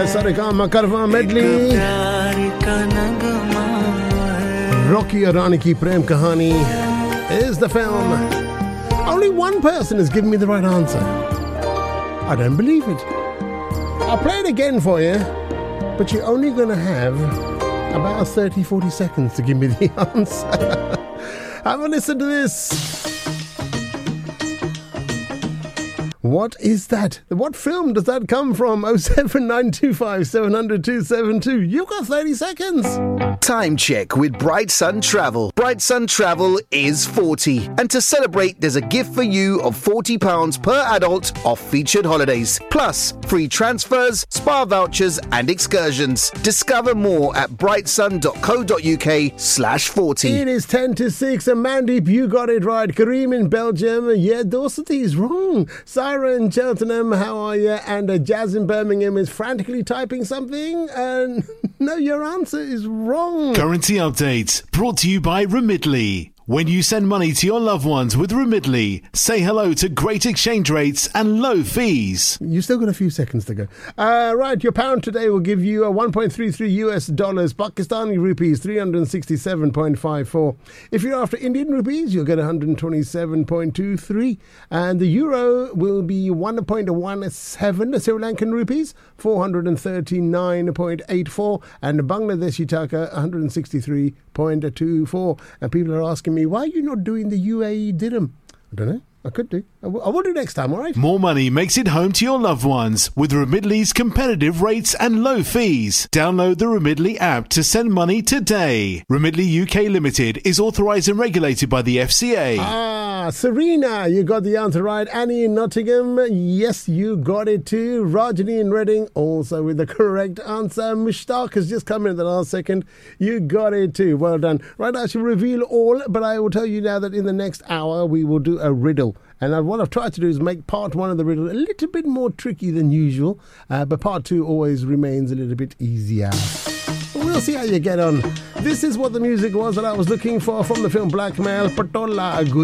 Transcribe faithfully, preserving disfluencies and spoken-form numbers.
Saregama Karwa medley. Rocky Arani Ki Prem Kahani is the film. Only one person has given me the right answer. I don't believe it. I'll play it again for you, but you're only going to have about thirty, forty seconds to give me the answer. Have a listen to this. What is that? What film does that come from? oh seven nine two five seven hundred two seven two. You've got thirty seconds. Time check with Bright Sun Travel. Bright Sun Travel is forty. And to celebrate, there's a gift for you of forty pounds per adult off featured holidays. Plus, free transfers, spa vouchers and excursions. Discover more at brightsun.co.uk slash 40. It is ten to six. And Mandeep, you got it right. Kareem in Belgium. Yeah, Dorsety is wrong. Sarah in Cheltenham, how are you? And uh, Jazz in Birmingham is frantically typing something. And no, your answer is wrong. Currency update brought to you by Remitly. When you send money to your loved ones with Remitly, say hello to great exchange rates and low fees. You still got a few seconds to go. Uh, right, your pound today will give you a one point three three U S dollars. Pakistani rupees, three hundred sixty-seven point five four. If you're after Indian rupees, you'll get one hundred twenty-seven point two three. And the euro will be one point one seven. Sri Lankan rupees, four hundred thirty-nine point eight four. And Bangladeshi taka, one hundred sixty-three point two four. And people are asking me, why are you not doing the U A E dirham? I don't know. I could do. I will, I will do next time, all right? More money makes it home to your loved ones with Remitly's competitive rates and low fees. Download the Remitly app to send money today. Remitly U K Limited is authorised and regulated by the F C A. Ah, Serena, you got the answer right. Annie in Nottingham, yes, you got it too. Rajani in Reading, also with the correct answer. Mushtaq has just come in at the last second. You got it too. Well done. Right, I shall reveal all, but I will tell you now that in the next hour we will do a riddle. And what I've tried to do is make part one of the riddle a little bit more tricky than usual, uh, but part two always remains a little bit easier. We'll see how you get on. This is what the music was that I was looking for from the film Blackmail. Patola Guru.